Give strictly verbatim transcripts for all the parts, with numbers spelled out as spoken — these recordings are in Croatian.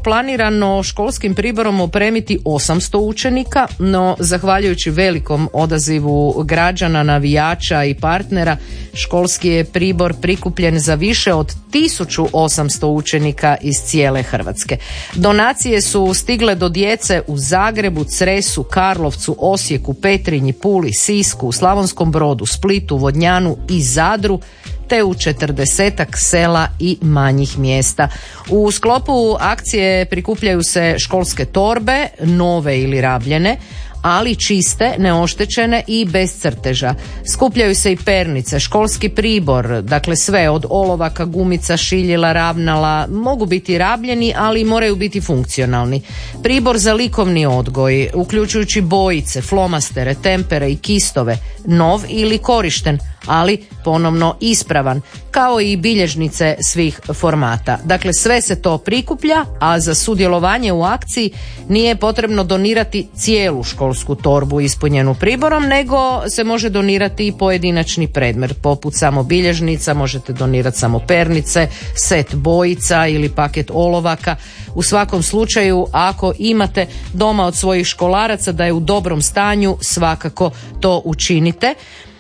planirano školskim priborom opremiti osamsto učenika, no zahvaljujući velikom odazivu građana, navijača i partnera, školski je pribor prikupljen za više od tisuću osamsto učenika iz cijele Hrvatske. Donacije su stigle do djece u Zagrebu, Cresu, Karlovcu, Osijeku, Petrinji, Puli, Sisku, Slavonskom Brodu, Splitu, Vodnjanu i Zadru, te u četrdesetak sela i manjih mjesta. U sklopu akcije prikupljaju se školske torbe, nove ili rabljene, ali čiste, neoštećene i bez crteža. Skupljaju se i pernice, školski pribor, dakle sve od olovaka, gumica, šiljila, ravnala, mogu biti rabljeni, ali moraju biti funkcionalni. Pribor za likovni odgoj, uključujući bojice, flomastere, tempere i kistove, nov ili korišten, ali ponovno ispravan, kao i bilježnice svih formata. Dakle, sve se to prikuplja, a za sudjelovanje u akciji nije potrebno donirati cijelu školsku torbu ispunjenu priborom, nego se može donirati i pojedinačni predmet, poput samo bilježnica, možete donirati samo pernice, set bojica ili paket olovaka. U svakom slučaju, ako imate doma od svojih školaraca da je u dobrom stanju, svakako to učinite.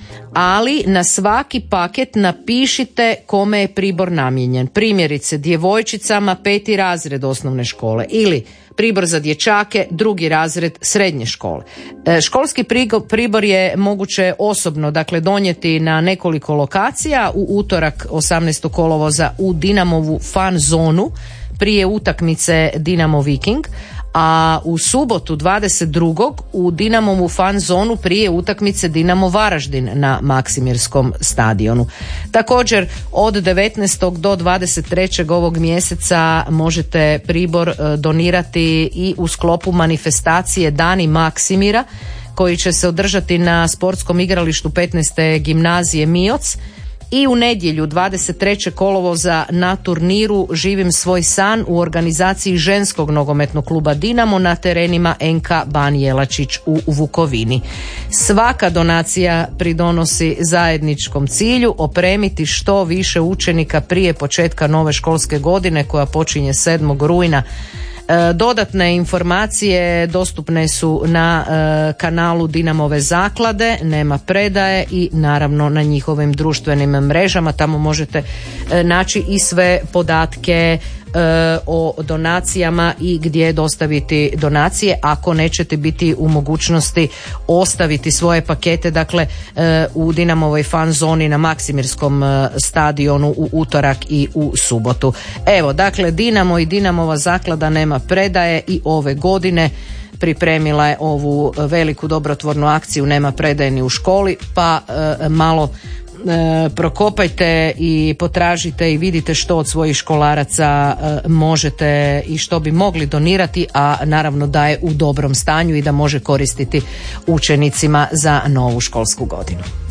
Ali na svaki paket napišite kome je pribor namijenjen. Primjerice, djevojčicama peti razred osnovne škole ili pribor za dječake drugi razred srednje škole. E, školski pribor je moguće osobno, dakle, donijeti na nekoliko lokacija. U utorak osamnaestog kolovoza u Dinamovu fan zonu prije utakmice Dinamo Viking, a u subotu dvadeset drugog u Dinamovu fan zonu prije utakmice Dinamo Varaždin na Maksimirskom stadionu. Također od devetnaestog do dvadeset trećeg ovog mjeseca možete pribor donirati i u sklopu manifestacije Dani Maksimira, koji će se održati na sportskom igralištu petnaeste gimnazije Mioc, i u nedjelju dvadeset trećeg kolovoza na turniru Živim svoj san u organizaciji ženskog nogometnog kluba Dinamo na terenima N K Ban Jelačić u Vukovini. Svaka donacija pridonosi zajedničkom cilju opremiti što više učenika prije početka nove školske godine koja počinje sedmog rujna. Dodatne informacije dostupne su na e, kanalu Dinamove zaklade, nema predaje, i naravno na njihovim društvenim mrežama. Tamo možete e, naći i sve podatke e, o donacijama i gdje dostaviti donacije ako nećete biti u mogućnosti ostaviti svoje pakete, dakle e, u Dinamovoj fan zoni na Maksimirskom e, stadionu u utorak i u subotu. Evo, dakle, Dinamo i Dinamova zaklada nema predaje i ove godine pripremila je ovu veliku dobrotvornu akciju Nema predaje ni u školi, pa e, malo e, prokopajte i potražite i vidite što od svojih školaraca e, možete i što bi mogli donirati, a naravno da je u dobrom stanju i da može koristiti učenicima za novu školsku godinu.